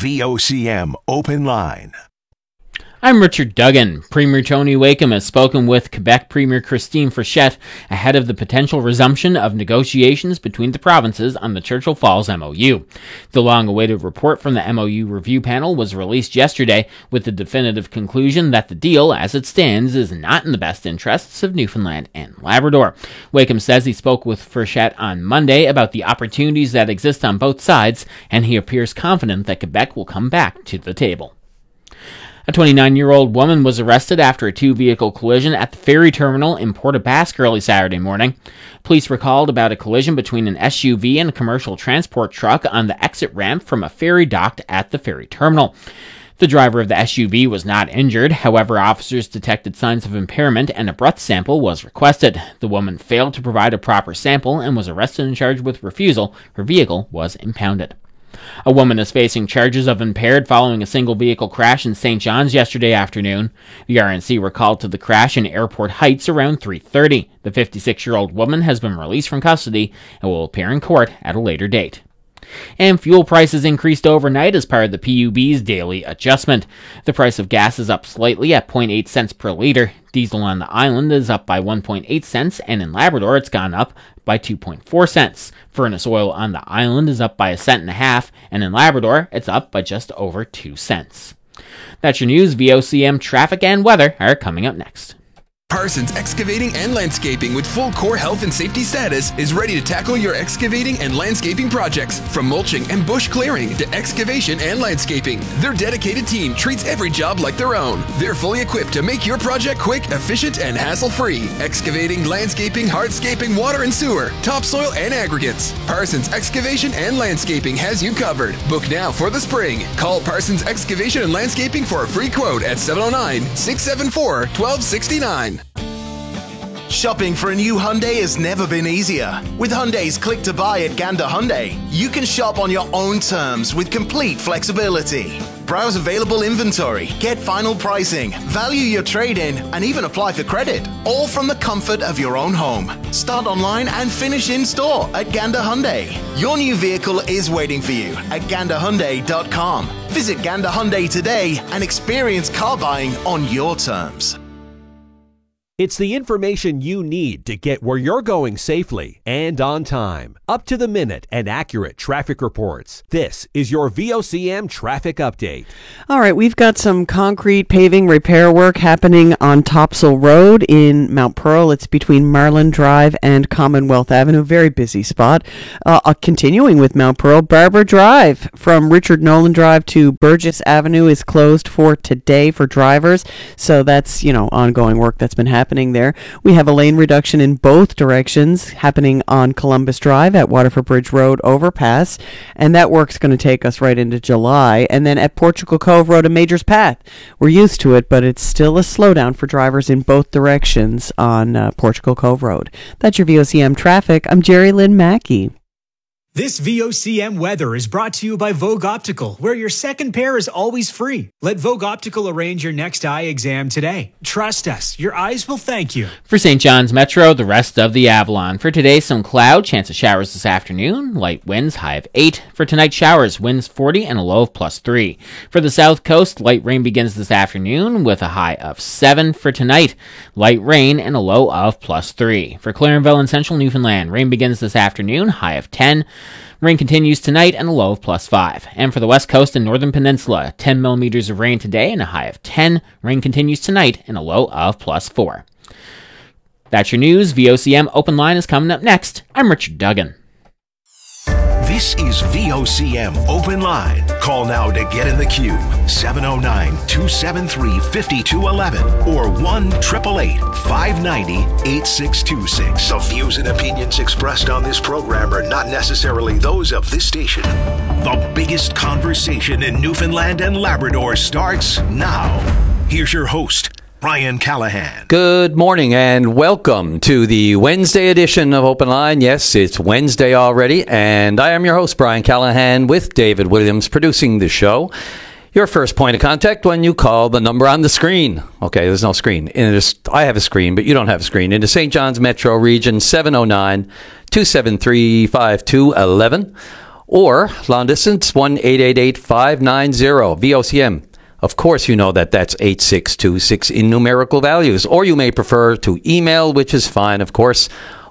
VOCM Open Line.
I'm Richard Duggan. Premier Tony Wakeham has spoken with Quebec Premier Christine Frechette ahead of the potential resumption of negotiations between the provinces on the Churchill Falls MOU. The long-awaited report from the MOU review panel was released yesterday with the definitive conclusion that the deal, as it stands, is not in the best interests of Newfoundland and Labrador. Wakeham says he spoke with Frechette on Monday about the opportunities that exist on both sides, and he appears confident that Quebec will come back to the table. A 29-year-old woman was arrested after a two-vehicle collision at the ferry terminal in Port aux Basques early Saturday morning. Police recalled about a collision between an SUV and a commercial transport truck on the exit ramp from a ferry docked at the ferry terminal. The driver of the SUV was not injured. However, officers detected signs of impairment and a breath sample was requested. The woman failed to provide a proper sample and was arrested and charged with refusal. Her vehicle was impounded. A woman is facing charges of impaired following a single vehicle crash in St. John's yesterday afternoon. The RNC were called to the crash in Airport Heights around 3:30. The 56-year-old woman has been released from custody and will appear in court at a later date. And fuel prices increased overnight as part of the PUB's daily adjustment. The price of gas is up slightly at 0.8 cents per litre. Diesel on the island is up by 1.8 cents, and in Labrador it's gone up by 2.4 cents. Furnace oil on the island is up by 1.5 cents, and in Labrador it's up by just over 2 cents. That's your news. VOCM traffic and weather are coming up next.
Parsons Excavating and Landscaping with full core health and safety status is ready to tackle your excavating and landscaping projects. From mulching and bush clearing to excavation and landscaping, their dedicated team treats every job like their own. They're fully equipped to make your project quick, efficient, and hassle-free. Excavating, landscaping, hardscaping, water and sewer, topsoil, and aggregates. Parsons Excavation and Landscaping has you covered. Book now for the spring. Call Parsons Excavation and Landscaping for a free quote at 709-674-1269.
Shopping for a new Hyundai has never been easier. With Hyundai's Click to Buy at Gander Hyundai, you can shop on your own terms with complete flexibility. Browse available inventory, get final pricing, value your trade-in, and even apply for credit. All from the comfort of your own home. Start online and finish in store at Gander Hyundai. Your new vehicle is waiting for you at ganderhyundai.com. Visit Gander Hyundai today and experience car buying on your terms.
It's the information you need to get where you're going safely and on time. Up to the minute and accurate traffic reports. This is your VOCM traffic update.
All right, we've got some concrete paving repair work happening on Topsail Road in Mount Pearl. It's between Marlin Drive and Commonwealth Avenue. Very busy spot. Continuing with Mount Pearl, Barbara Drive from Richard Nolan Drive to Burgess Avenue is closed for today for drivers. So that's, ongoing work that's been happening there. We have a lane reduction in both directions happening on Columbus Drive at Waterford Bridge Road overpass, and that work's going to take us right into July. And then at Portugal Cove Road and Major's Path, we're used to it, but it's still a slowdown for drivers in both directions on Portugal Cove Road. That's your VOCM traffic. I'm Jerry Lynn Mackey.
This VOCM weather is brought to you by Vogue Optical, where your second pair is always free. Let Vogue Optical arrange your next eye exam today. Trust us, your eyes will thank you.
For St. John's Metro, the rest of the Avalon. For today, some cloud, chance of showers this afternoon, light winds, high of 8. For tonight, showers, winds 40 and a low of +3. For the South Coast, light rain begins this afternoon with a high of 7. For tonight, light rain and a low of +3. For Clarenville and Central Newfoundland, rain begins this afternoon, high of 10. Rain continues tonight and a low of +5. And for the West Coast and Northern Peninsula, 10 millimeters of rain today and a high of 10. Rain continues tonight and a low of +4. That's your news. VOCM Open Line is coming up next. I'm Richard Duggan.
This is VOCM Open Line. Call now to get in the queue. 709-273-5211 or 1-888-590-8626. The views and opinions expressed on this program are not necessarily those of this station. The biggest conversation in Newfoundland and Labrador starts now. Here's your host, Brian Callahan.
Good morning and welcome to the Wednesday edition of Open Line. Yes, it's Wednesday already, and I am your host, Brian Callahan, with David Williams producing the show. Your first point of contact when you call the number on the screen. Okay, there's no screen. I have a screen, but you don't have a screen. In the St. John's Metro region, 709-273-5211. Or long distance, 1-888-590-VOCM. Of course, you know that's 8626 in numerical values. Or you may prefer to email, which is fine, of course.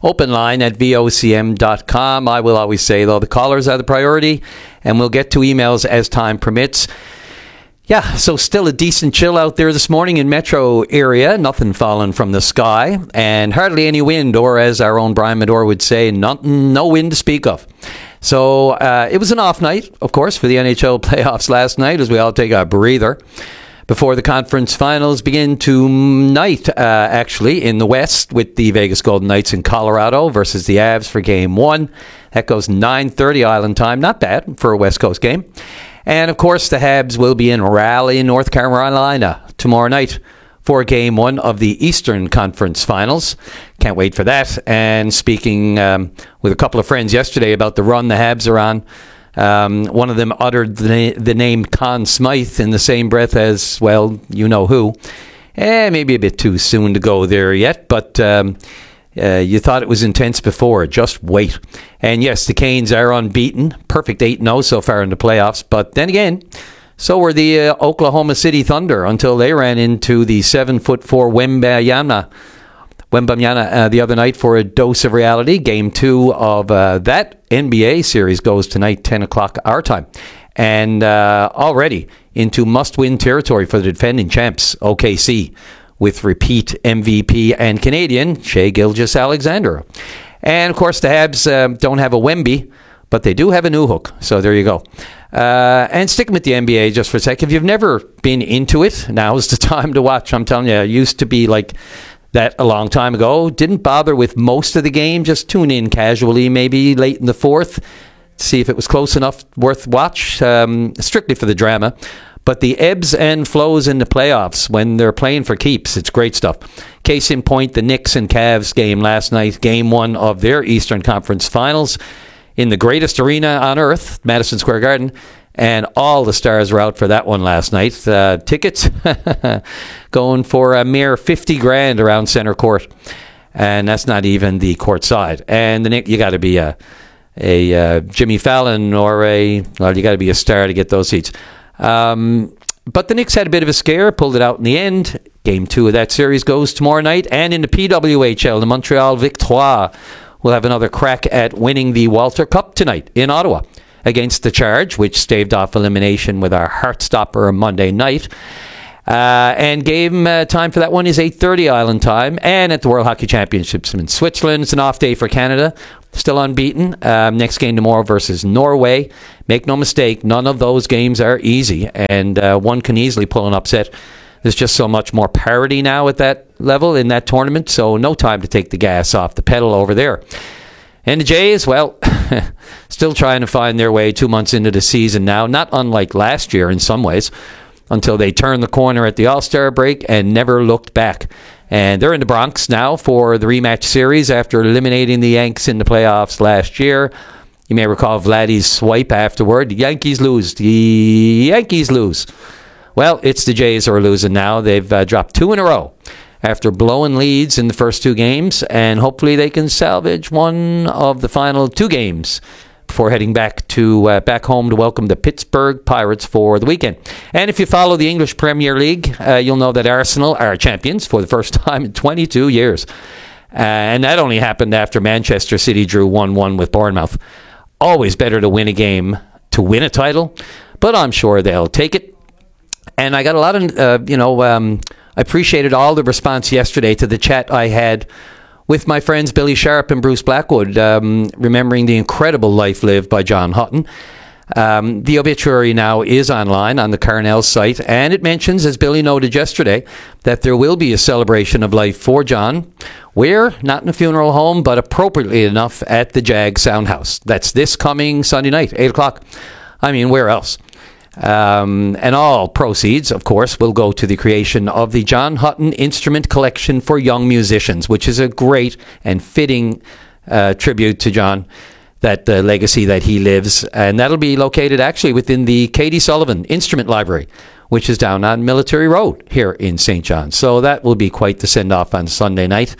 openline@vocm.com. I will always say, though, the callers are the priority, and we'll get to emails as time permits. Yeah, so still a decent chill out there this morning in metro area. Nothing falling from the sky, and hardly any wind, or as our own Brian Medore would say, no wind to speak of. So it was an off night, of course, for the NHL playoffs last night, as we all take a breather before the conference finals begin tonight, actually, in the West, with the Vegas Golden Knights in Colorado versus the Avs for Game 1. That goes 9:30 Island time. Not bad for a West Coast game. And, of course, the Habs will be in Raleigh, North Carolina tomorrow night for Game 1 of the Eastern Conference Finals. Can't wait for that. And speaking with a couple of friends yesterday about the run the Habs are on, one of them uttered the name Conn Smythe in the same breath as, well, you know who. Maybe a bit too soon to go there yet, but you thought it was intense before. Just wait. And yes, the Canes are unbeaten. Perfect 8-0 so far in the playoffs. But then again, so were the Oklahoma City Thunder until they ran into the 7'4" Wembanyama the other night for a dose of reality. Game 2 of that NBA series goes tonight, 10 o'clock our time. And already into must-win territory for the defending champs, OKC, with repeat MVP and Canadian Shai Gilgeous-Alexander. And, of course, the Habs don't have a Wemby, but they do have a Newhook. So there you go. And sticking with the NBA just for a sec, if you've never been into it, now's the time to watch. I'm telling you, it used to be like that a long time ago. Didn't bother with most of the game. Just tune in casually, maybe late in the fourth, see if it was close enough worth watch, strictly for the drama. But the ebbs and flows in the playoffs when they're playing for keeps, it's great stuff. Case in point, the Knicks and Cavs game last night, game one of their Eastern Conference Finals in the greatest arena on earth, Madison Square Garden, and all the stars were out for that one last night. Tickets going for a mere $50,000 around center court, and that's not even the court side. And the Knicks, you got to be a Jimmy Fallon or you got to be a star to get those seats. But the Knicks had a bit of a scare, pulled it out in the end. Game 2 of that series goes tomorrow night. And in the PWHL, the Montreal Victoire will have another crack at winning the Walter Cup tonight in Ottawa against the Charge, which staved off elimination with our Heartstopper Monday night. And game time for that one is 8:30 Island time. And at the World Hockey Championships in Switzerland, it's an off day for Canada. Still unbeaten. Next game tomorrow versus Norway. Make no mistake, none of those games are easy. And one can easily pull an upset. There's just so much more parity now at that level in that tournament. So no time to take the gas off the pedal over there. And the Jays, well, still trying to find their way 2 months into the season now. Not unlike last year in some ways, until they turned the corner at the All-Star break and never looked back. And they're in the Bronx now for the rematch series after eliminating the Yanks in the playoffs last year. You may recall Vladdy's swipe afterward. The Yankees lose. The Yankees lose. Well, it's the Jays who are losing now. They've dropped 2 in a row after blowing leads in the first 2 games, and hopefully they can salvage one of the final 2 games before heading back home to welcome the Pittsburgh Pirates for the weekend. And if you follow the English Premier League, you'll know that Arsenal are champions for the first time in 22 years. And that only happened after Manchester City drew 1-1 with Bournemouth. Always better to win a game to win a title, but I'm sure they'll take it. And I got a lot of, I appreciated all the response yesterday to the chat I had with my friends Billy Sharp and Bruce Blackwood, remembering the incredible life lived by John Hutton. The obituary now is online on the Carnell site, and it mentions, as Billy noted yesterday, that there will be a celebration of life for John, where, not in a funeral home, but appropriately enough at the Jag Soundhouse. That's this coming Sunday night, 8 o'clock. I mean, where else? And all proceeds, of course, will go to the creation of the John Hutton Instrument Collection for Young Musicians, which is a great and fitting tribute to John, that legacy that he lives. And that'll be located actually within the Katie Sullivan Instrument Library, which is down on Military Road here in St. John. So that will be quite the send-off on Sunday night.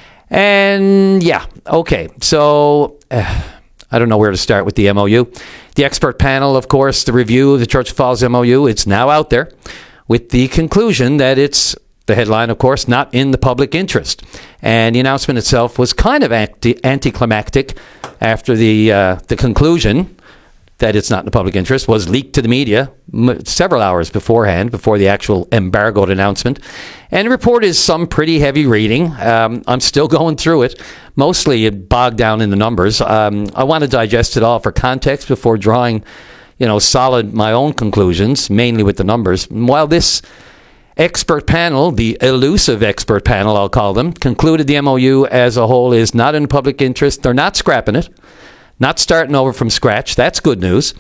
And yeah, okay, so I don't know where to start with the MOU. The expert panel, of course, the review of the Church Falls MOU, it's now out there with the conclusion that it's, the headline, of course, not in the public interest. And the announcement itself was kind of anticlimactic after the conclusion that it's not in the public interest was leaked to the media several hours beforehand, before the actual embargoed announcement. And the report is some pretty heavy reading. I'm still going through it. Mostly bogged down in the numbers. I want to digest it all for context before drawing, solid my own conclusions, mainly with the numbers. While this expert panel, the elusive expert panel, I'll call them, concluded the MOU as a whole is not in public interest. They're not scrapping it. Not starting over from scratch. That's good news.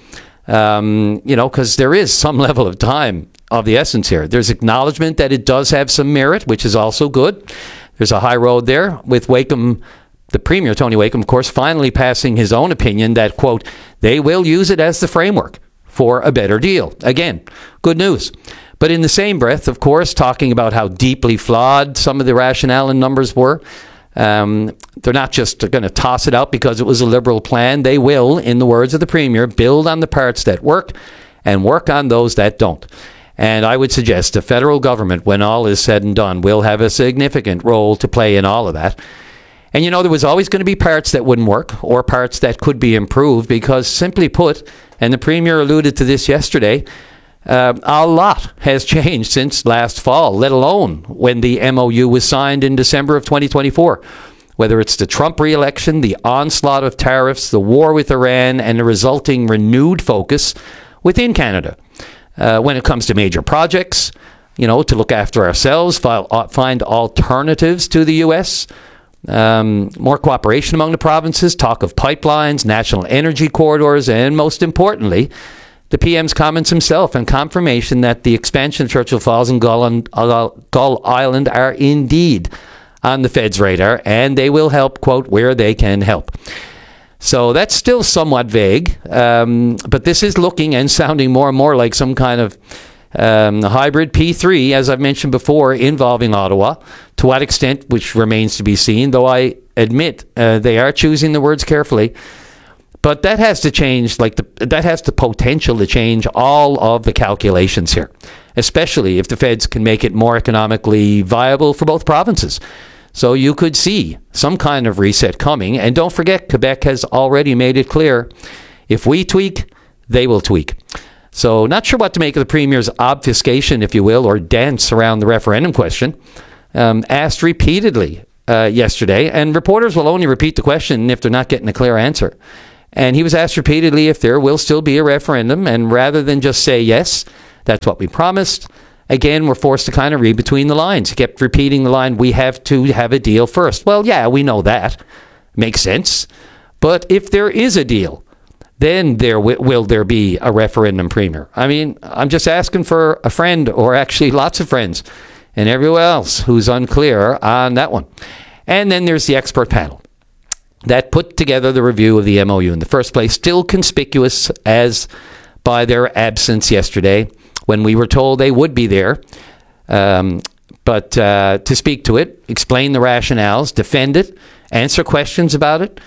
Because there is some level of time of the essence here. There's acknowledgement that it does have some merit, which is also good. There's a high road there with Wakeham, the Premier, Tony Wakeham, of course, finally passing his own opinion that, quote, they will use it as the framework for a better deal. Again, good news. But in the same breath, of course, talking about how deeply flawed some of the rationale and numbers were. They're not just going to toss it out because it was a Liberal plan. They will, in the words of the Premier, build on the parts that work and work on those that don't. And I would suggest the federal government, when all is said and done, will have a significant role to play in all of that. And, there was always going to be parts that wouldn't work or parts that could be improved because, simply put, and the Premier alluded to this yesterday, a lot has changed since last fall, let alone when the MOU was signed in December of 2024. Whether it's the Trump re-election, the onslaught of tariffs, the war with Iran, and the resulting renewed focus within Canada. When it comes to major projects, to look after ourselves, find alternatives to the U.S., more cooperation among the provinces, talk of pipelines, national energy corridors, and most importantly, the PM's comments himself and confirmation that the expansion of Churchill Falls and Gull Island are indeed on the Fed's radar, and they will help, quote, where they can help. So that's still somewhat vague, but this is looking and sounding more and more like some kind of hybrid P3, as I've mentioned before, involving Ottawa. To what extent, which remains to be seen, though I admit they are choosing the words carefully. But that has to change, that has the potential to change all of the calculations here, especially if the feds can make it more economically viable for both provinces. So you could see some kind of reset coming. And don't forget, Quebec has already made it clear, if we tweak, they will tweak. So not sure what to make of the Premier's obfuscation, if you will, or dance around the referendum question, asked repeatedly yesterday. And reporters will only repeat the question if they're not getting a clear answer. And he was asked repeatedly if there will still be a referendum. And rather than just say, yes, that's what we promised, again, we're forced to kind of read between the lines. He kept repeating the line, we have to have a deal first. Well, yeah, we know that. Makes sense. But if there is a deal, then will there be a referendum, Premier? I mean, I'm just asking for a friend, or actually lots of friends, and everyone else who's unclear on that one. And then there's the expert panel that put together the review of the MOU in the first place, still conspicuous as by their absence yesterday when we were told they would be there. But to speak to it, explain the rationales, defend it, answer questions about it.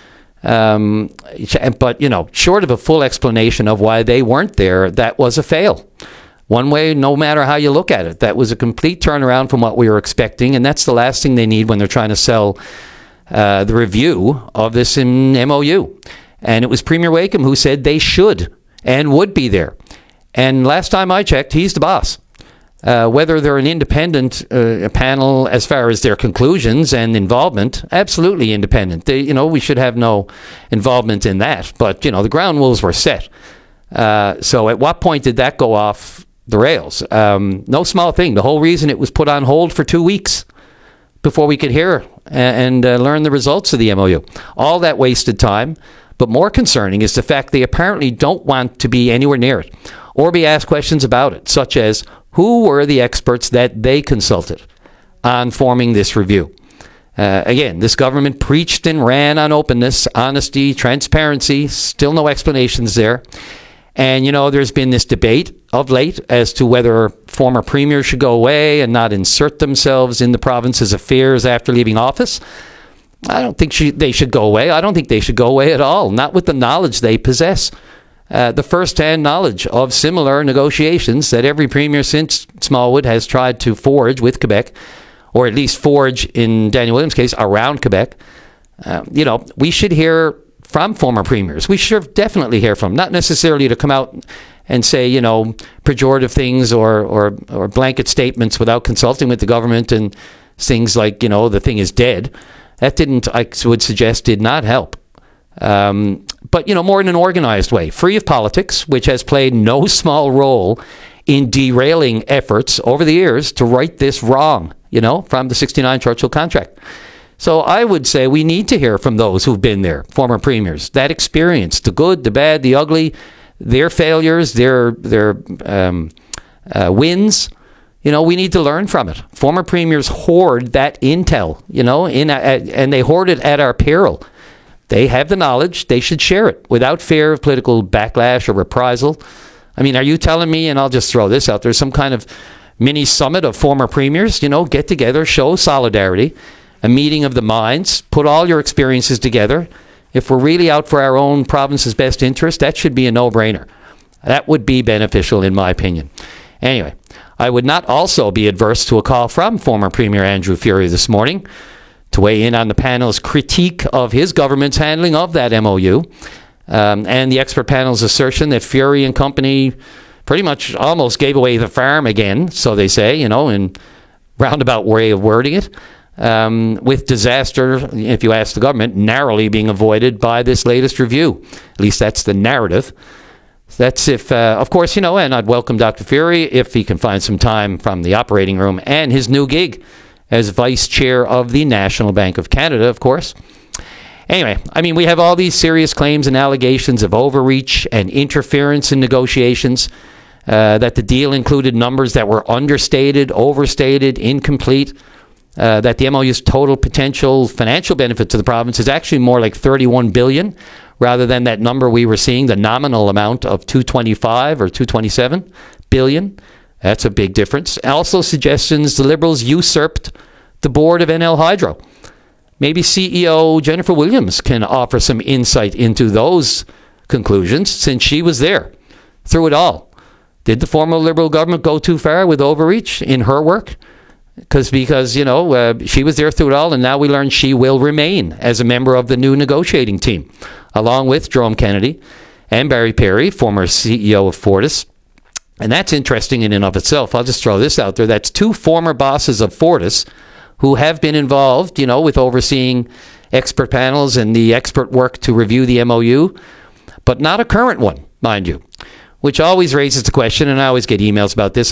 But, short of a full explanation of why they weren't there, that was a fail. One way, no matter how you look at it, that was a complete turnaround from what we were expecting, and that's the last thing they need when they're trying to sell the review of this in MOU. And it was Premier Wakeham who said they should and would be there. And last time I checked, he's the boss. Whether they're an independent panel as far as their conclusions and involvement, absolutely independent. We should have no involvement in that. But, the ground rules were set. So at what point did that go off the rails? No small thing. The whole reason it was put on hold for 2 weeks before we could hear and learn the results of the MOU. All that wasted time. But more concerning is the fact they apparently don't want to be anywhere near it or be asked questions about it, such as who were the experts that they consulted on forming this review. Again, this government preached and ran on openness, honesty, transparency, still no explanations there. And, there's been this debate of late as to whether former premiers should go away and not insert themselves in the province's affairs after leaving office. I don't think they should go away. I don't think they should go away at all, not with the knowledge they possess. The first-hand knowledge of similar negotiations that every premier since Smallwood has tried to forge with Quebec, or at least forge, in Daniel Williams' case, around Quebec. We should hear from former premiers. We should definitely hear from them, not necessarily to come out and say, pejorative things or blanket statements without consulting with the government and things like, the thing is dead. That I would suggest, did not help. But, more in an organized way, free of politics, which has played no small role in derailing efforts over the years to right this wrong, from the 69 Churchill contract. So I would say we need to hear from those who've been there, former premiers, that experience, the good, the bad, the ugly, their failures, their wins. We need to learn from it. Former premiers hoard that intel, and they hoard it at our peril. They have the knowledge. They should share it without fear of political backlash or reprisal. I mean, are you telling me, and I'll just throw this out there, some kind of mini summit of former premiers, get together, show solidarity, a meeting of the minds, put all your experiences together. If we're really out for our own province's best interest, that should be a no-brainer. That would be beneficial, in my opinion. Anyway, I would not also be adverse to a call from former Premier Andrew Furey this morning to weigh in on the panel's critique of his government's handling of that MOU, and the expert panel's assertion that Furey and company pretty much almost gave away the farm again, so they say, in roundabout way of wording it, with disaster, if you ask the government, narrowly being avoided by this latest review. At least that's the narrative. That's if, of course, and I'd welcome Dr. Furey if he can find some time from the operating room and his new gig as Vice Chair of the National Bank of Canada, of course. Anyway, I mean, we have all these serious claims and allegations of overreach and interference in negotiations, that the deal included numbers that were understated, overstated, incomplete, that the MOU's total potential financial benefit to the province is actually more like $31 billion rather than that number we were seeing, the nominal amount of $225 or $227 billion. That's a big difference. Also suggestions the Liberals usurped the board of NL Hydro. Maybe CEO Jennifer Williams can offer some insight into those conclusions since she was there through it all. Did the former Liberal government go too far with overreach in her work? Because she was there through it all, and now we learn she will remain as a member of the new negotiating team, along with Jerome Kennedy and Barry Perry, former CEO of Fortis. And that's interesting in and of itself. I'll just throw this out there. That's two former bosses of Fortis who have been involved, with overseeing expert panels and the expert work to review the MOU, but not a current one, mind you, which always raises the question, and I always get emails about this.